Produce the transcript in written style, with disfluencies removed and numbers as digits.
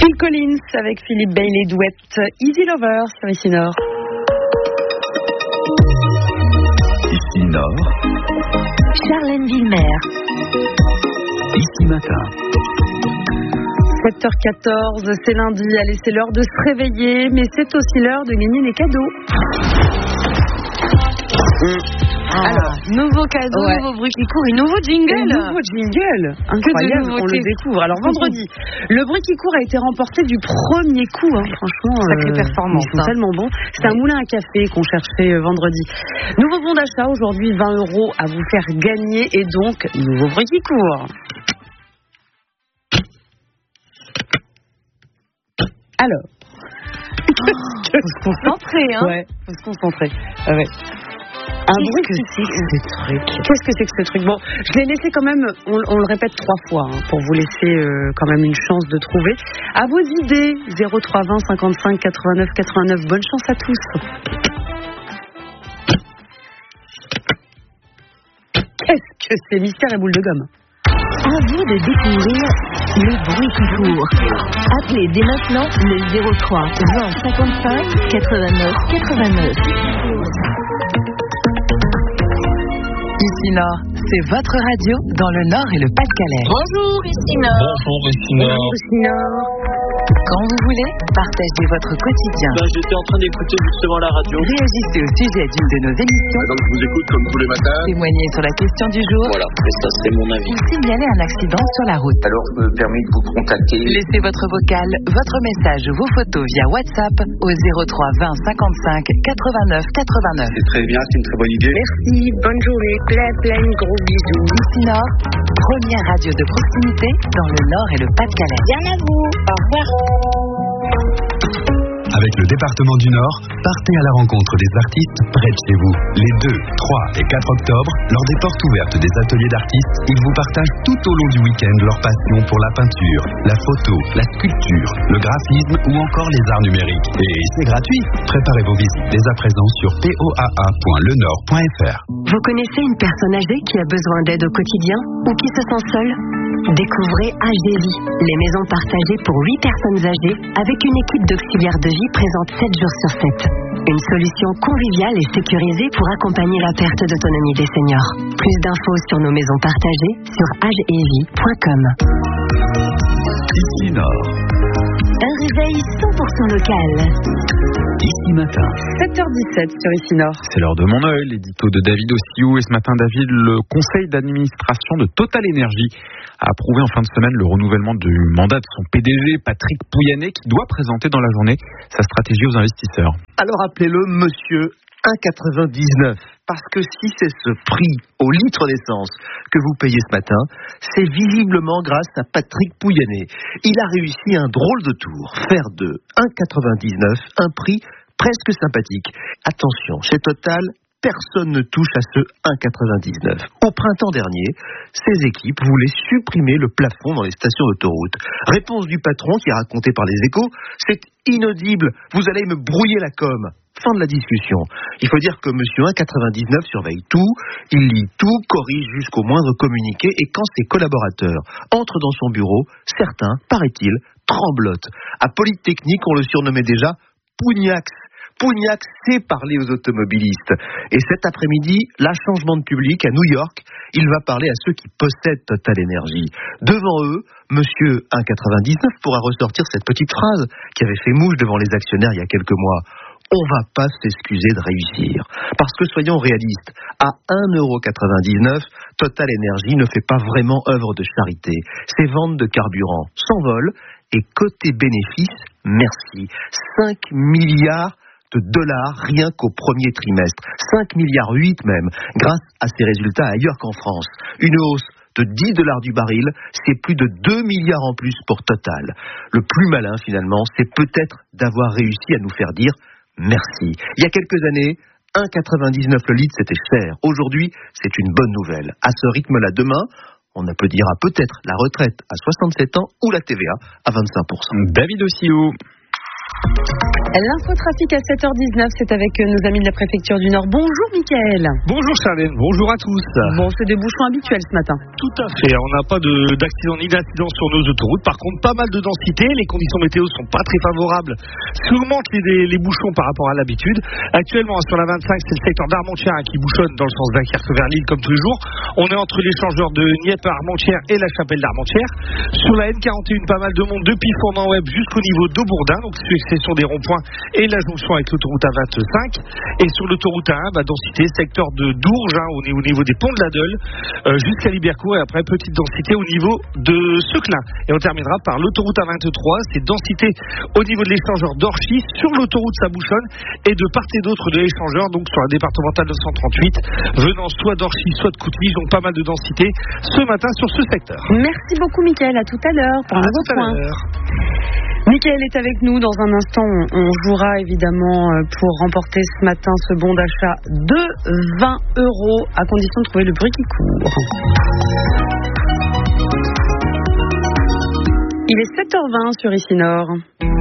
Phil Collins avec Philippe Bailey, duet Easy Lover sur Ici Nord. Ici Nord. Charlène Villemer. Ici Matin. 7h14, c'est lundi. Allez, c'est l'heure de se réveiller, mais c'est aussi l'heure de gagner les cadeaux. Alors, nouveau cadeau, nouveau bruit qui court et nouveau jingle. Incroyable, on le découvre. Alors vendredi, le bruit qui court a été remporté du premier coup. Franchement, sacrée performance. Ils sont tellement bons. C'est un moulin à café qu'on cherchait vendredi. Nouveau bon d'achat aujourd'hui, 20 € à vous faire gagner et donc nouveau bruit qui court. Alors, faut se concentrer, hein. Ouais, faut se concentrer. Ouais. Qu'est-ce que c'est que ce truc ? Qu'est-ce que c'est que ce truc ? Bon, je l'ai laissé quand même, on le répète 3 fois, pour vous laisser quand même une chance de trouver. À vos idées, 03 20 55 89 89. Bonne chance à tous. Qu'est-ce que c'est ? Mystère et boule de gomme. À vous de découvrir le bruit qui court. Appelez dès maintenant le 03 20 55 89 89. Ici Nord, c'est votre radio dans le Nord et le Pas-de-Calais. Bonjour, Ici Nord. Bonjour, Ici Nord. Quand vous voulez, partagez votre quotidien. J'étais en train d'écouter justement la radio. Réagissez au sujet d'une de nos émissions. Donc je vous écoute comme tous les matins. Témoignez sur la question du jour. Voilà, et ça c'est mon avis. Ou signalez un accident sur la route. Alors je me permets de vous contacter. Laissez votre vocal, votre message ou vos photos via WhatsApp au 03 20 55 89 89. C'est très bien, c'est une très bonne idée. Merci, bonne journée, plein de gros bisous. Ici Nord, première radio de proximité dans le Nord et le Pas-de-Calais. Bien à vous, au revoir. Avec le département du Nord, partez à la rencontre des artistes près de chez vous. Les 2, 3 et 4 octobre, lors des portes ouvertes des ateliers d'artistes, ils vous partagent tout au long du week-end leur passion pour la peinture, la photo, la sculpture, le graphisme ou encore les arts numériques. Et c'est gratuit. Préparez vos visites dès à présent sur poaa.lenord.fr. Vous connaissez une personne âgée qui a besoin d'aide au quotidien ou qui se sent seule ? Découvrez AGVie, les maisons partagées pour 8 personnes âgées avec une équipe d'auxiliaires de vie présente 7 jours sur 7. Une solution conviviale et sécurisée pour accompagner la perte d'autonomie des seniors. Plus d'infos sur nos maisons partagées sur agevie.com. Ici Nord. Un réveil 100% local. Ici Matin. 7h17 sur Ici Nord. C'est l'heure de mon œil, l'édito de David Ossiou. Et ce matin, David, le conseil d'administration de Total Energy a approuvé en fin de semaine le renouvellement du mandat de son PDG, Patrick Pouyanné, qui doit présenter dans la journée sa stratégie aux investisseurs. Alors appelez-le Monsieur 1,99. Parce que si c'est ce prix au litre d'essence que vous payez ce matin, c'est visiblement grâce à Patrick Pouyanné. Il a réussi un drôle de tour, faire de 1,99 un prix presque sympathique. Attention, chez Total, personne ne touche à ce 1,99. Au printemps dernier, ses équipes voulaient supprimer le plafond dans les stations d'autoroute. Réponse du patron qui est racontée par les Échos, c'est inaudible, vous allez me brouiller la com. Fin de la discussion. Il faut dire que Monsieur 1,99 surveille tout, il lit tout, corrige jusqu'au moindre communiqué et quand ses collaborateurs entrent dans son bureau, certains, paraît-il, tremblotent. À Polytechnique, on le surnommait déjà Pougnax. Pougnac sait parler aux automobilistes. Et cet après-midi, là, changement de public à New York, il va parler à ceux qui possèdent Total Energy. Devant eux, Monsieur 1,99 pourra ressortir cette petite phrase qui avait fait mouche devant les actionnaires il y a quelques mois. On va pas s'excuser de réussir. Parce que soyons réalistes, à 1,99 €, Total Energy ne fait pas vraiment œuvre de charité. Ses ventes de carburant s'envolent et côté bénéfice, merci. 5 milliards de dollars rien qu'au premier trimestre. 5,8 milliards même, grâce à ces résultats ailleurs qu'en France. Une hausse de $10 du baril, c'est plus de 2 milliards en plus pour Total. Le plus malin finalement, c'est peut-être d'avoir réussi à nous faire dire merci. Il y a quelques années, 1,99 le litre, c'était cher. Aujourd'hui, c'est une bonne nouvelle. À ce rythme-là, demain, on applaudira peut-être la retraite à 67 ans ou la TVA à 25%. David Ossiou. L'infotrafic à 7h19, c'est avec nos amis de la préfecture du Nord. Bonjour Mickaël. Bonjour Charlène, bonjour à tous. Bon, c'est des bouchons habituels ce matin. Tout à fait, on n'a pas d'accident ni d'incident sur nos autoroutes. Par contre, pas mal de densité, les conditions météo sont pas très favorables. Surmontent les bouchons par rapport à l'habitude. Actuellement, sur la 25, c'est le secteur d'Armentières qui bouchonne dans le sens d'Dunkerque vers Lille comme tous les jours. On est entre l'échangeur de Nieppe à Armentières et la chapelle d'Armentières. Sur la N41, pas mal de monde depuis Fournan-Web jusqu'au niveau d'Aubourdin, donc c'est sur des ronds-points et la jonction avec l'autoroute A25. Et sur l'autoroute A1, densité, secteur de Dourges, au niveau des ponts de la Deule, jusqu'à Libercourt, et après petite densité au niveau de Seclin. Et on terminera par l'autoroute A23, c'est densité au niveau de l'échangeur d'Orchy, sur l'autoroute ça bouchonne, et de part et d'autre de l'échangeur, donc sur la départementale 938, venant soit d'Orchy, soit de Coutelige, donc pas mal de densité ce matin sur ce secteur. Merci beaucoup Mickaël, à tout à l'heure pour un nouveau point. Mickaël est avec nous. Dans un instant, on jouera évidemment pour remporter ce matin ce bon d'achat de 20 €, à condition de trouver le bruit qui court. Il est 7h20 sur Ici Nord.